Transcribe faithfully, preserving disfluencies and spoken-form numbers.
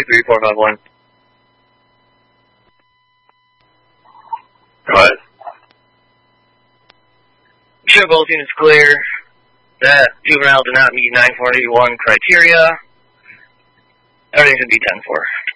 three three four five one. Go ahead. Show both units clear. That juvenile did not meet nine forty-one criteria. Everything's going to be ten four.